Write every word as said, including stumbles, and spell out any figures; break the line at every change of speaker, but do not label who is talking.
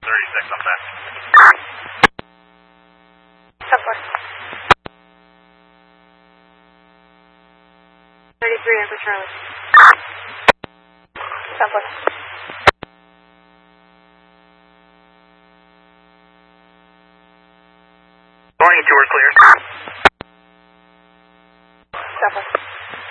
thirty-six, I'm set.
Southwest. thirty-three, Echo Charlie. Southwest.
Morning, tour clear.
Southwest.